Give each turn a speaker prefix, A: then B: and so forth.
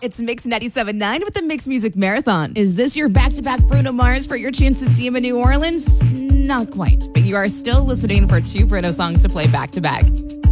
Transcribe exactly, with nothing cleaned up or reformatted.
A: It's Mix ninety-seven point nine with the Mix Music Marathon. Is this your back-to-back Bruno Mars for your chance to see him in New Orleans? Not quite, but you are still listening for two Bruno songs to play back-to-back.